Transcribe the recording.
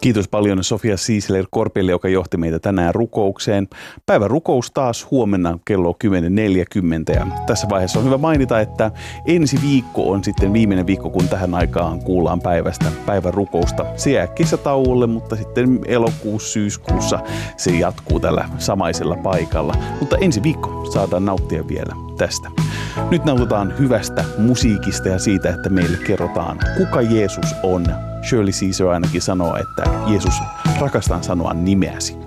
Kiitos paljon Sofia Siisler-Korpille, joka johti meitä tänään rukoukseen. Päivän rukous taas huomenna kello 10.40. Ja tässä vaiheessa on hyvä mainita, että ensi viikko on sitten viimeinen viikko, kun tähän aikaan kuullaan päivän rukousta. Se jää kesätauolle, mutta sitten elokuussa, syyskuussa se jatkuu tällä samaisella paikalla. Mutta ensi viikko saadaan nauttia vielä tästä. Nyt nautitaan hyvästä musiikista ja siitä, että meille kerrotaan, kuka Jeesus on. Shirley Caesar ainakin sanoo, että Jeesus, rakastan sanoa nimeäsi.